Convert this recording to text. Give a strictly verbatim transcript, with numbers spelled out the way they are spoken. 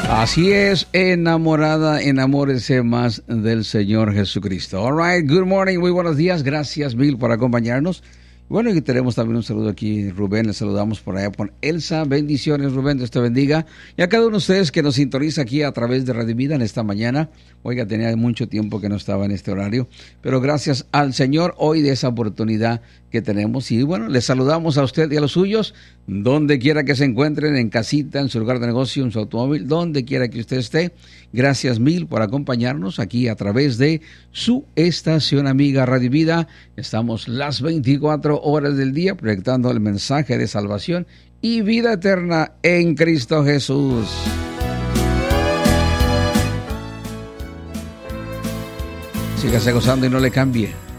Así es, enamorada, enamórese más del Señor Jesucristo. All right, good morning, muy buenos días, gracias mil por acompañarnos. Bueno, y tenemos también un saludo aquí, Rubén, le saludamos por allá por Elsa. Bendiciones, Rubén, Dios te bendiga. Y a cada uno de ustedes que nos sintoniza aquí a través de Radio Vida en esta mañana. Oiga, tenía mucho tiempo que no estaba en este horario, pero gracias al Señor hoy de esa oportunidad que tenemos. Y bueno, les saludamos a usted y a los suyos, donde quiera que se encuentren, en casita, en su lugar de negocio, en su automóvil, donde quiera que usted esté. Gracias mil por acompañarnos aquí a través de su estación amiga Radio Vida. Estamos las veinticuatro horas del día proyectando el mensaje de salvación y vida eterna en Cristo Jesús. Sígase gozando y no le cambie.